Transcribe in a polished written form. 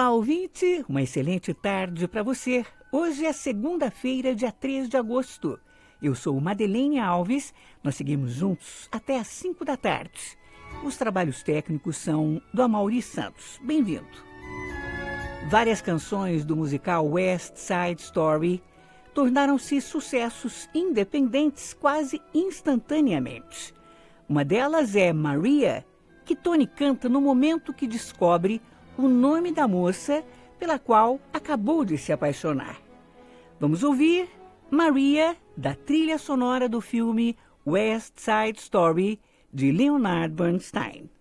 Olá, ouvinte! Uma excelente tarde para você. Hoje é segunda-feira, dia 3 de agosto. Eu sou Madeleine Alves, nós seguimos juntos até às 5 da tarde. Os trabalhos técnicos são do Amaury Santos. Bem-vindo! Várias canções do musical West Side Story tornaram-se sucessos independentes quase instantaneamente. Uma delas é Maria, que Tony canta no momento que descobre o nome da moça pela qual acabou de se apaixonar. Vamos ouvir Maria, da trilha sonora do filme West Side Story, de Leonard Bernstein.